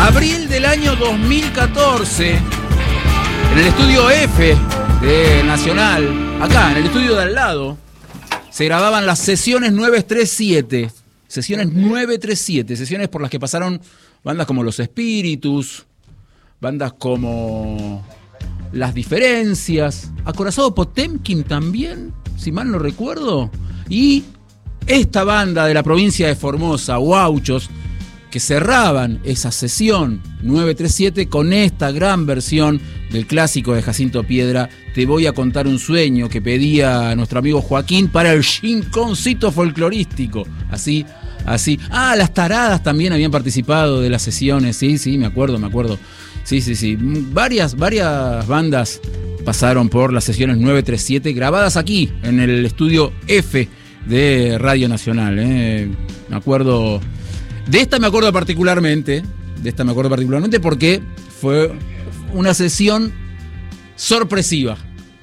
Abril del año 2014, en el estudio F de Nacional, acá en el estudio de al lado, se grababan las sesiones 937. Sesiones 937, sesiones por las que pasaron bandas como Los Espíritus, bandas como Las Diferencias, Acorazado Potemkin también, si mal no recuerdo, y esta banda de la provincia de Formosa, Guauchos, que cerraban esa sesión 937 con esta gran versión del clásico de Jacinto Piedra, Te voy a contar un sueño, que pedía nuestro amigo Joaquín para el rinconcito folclorístico. Así. Ah, Las Taradas también habían participado de las sesiones, sí, me acuerdo. Sí. Varias bandas pasaron por las sesiones 937, grabadas aquí, en el estudio F de Radio Nacional. Me acuerdo... De esta me acuerdo particularmente porque fue una sesión sorpresiva.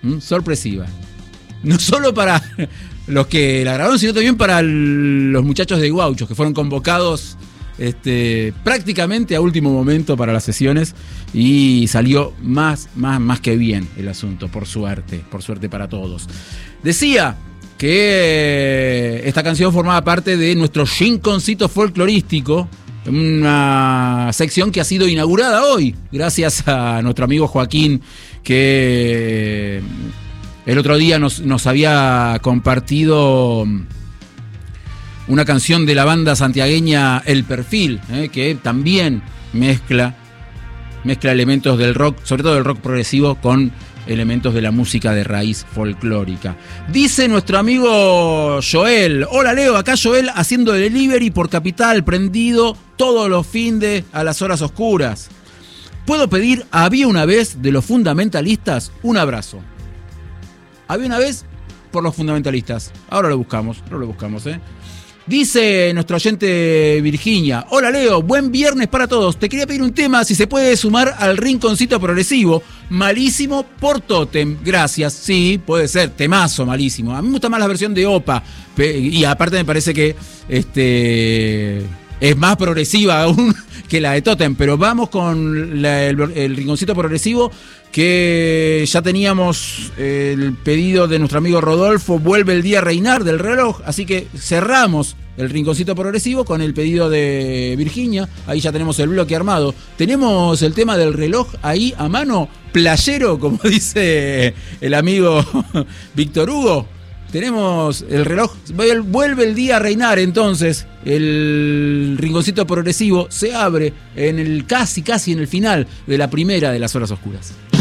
No solo para los que la grabaron, sino también para los muchachos de Guauchos, que fueron convocados prácticamente a último momento para las sesiones, y salió más que bien el asunto, por suerte para todos. Decía que esta canción formaba parte de nuestro rinconcito folclorístico, una sección que ha sido inaugurada hoy, gracias a nuestro amigo Joaquín, que el otro día nos había compartido una canción de la banda santiagueña El Perfil, que también mezcla elementos del rock, sobre todo del rock progresivo, con elementos de la música de raíz folclórica. Dice nuestro amigo Joel: hola Leo, acá Joel haciendo delivery por Capital, prendido todos los findes a las horas oscuras. ¿Puedo pedir Había una vez de los Fundamentalistas? Un abrazo. Había una vez por los Fundamentalistas. Ahora lo buscamos. Dice nuestro oyente Virginia: hola Leo, buen viernes para todos. Te quería pedir un tema, si se puede sumar al rinconcito progresivo. Malísimo por Totem. Gracias. Sí, puede ser. Temazo, Malísimo. A mí me gusta más la versión de Opa. Y aparte me parece que es más progresiva aún que la de Totem. Pero vamos con el rinconcito progresivo, que ya teníamos el pedido de nuestro amigo Rodolfo, Vuelve el día a reinar, del reloj. Así que cerramos el rinconcito progresivo con el pedido de Virginia. Ahí ya tenemos el bloque armado. Tenemos el tema del reloj ahí a mano, playero, como dice el amigo Víctor Hugo. Tenemos el reloj, vuelve el día a reinar. Entonces el rinconcito progresivo se abre en el casi en el final de la primera de las horas oscuras.